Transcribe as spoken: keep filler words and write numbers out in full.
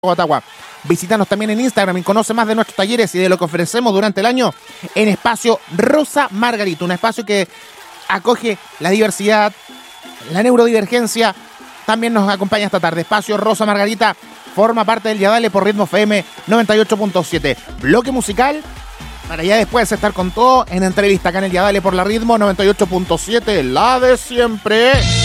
Ottawa. Visítanos también en Instagram y conoce más de nuestros talleres y de lo que ofrecemos durante el año en Espacio Rosa Margarita, un espacio que acoge la diversidad, la neurodivergencia. También nos acompaña esta tarde. Espacio Rosa Margarita forma parte del Ya Dale por Ritmo F M noventa y ocho punto siete. Bloque musical para ya después estar con todo en entrevista acá en el Ya Dale por la Ritmo noventa y ocho punto siete, la de siempre.